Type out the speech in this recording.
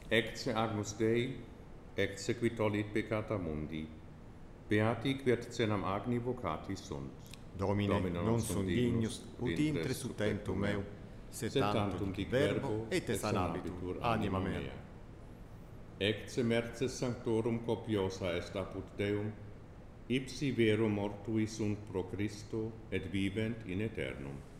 Ecce Agnus Dei, ecce qui tollit peccata mundi. Beati quercenam agni vocati sunt. Domine, non sunt dignus, ut intre tentum meu, sed tantum dic verbo, et sanabitur anima mea. Ecce merces sanctorum copiosa est apud Deum, ipsi vero mortui sunt pro Christo, et vivent in aeternum.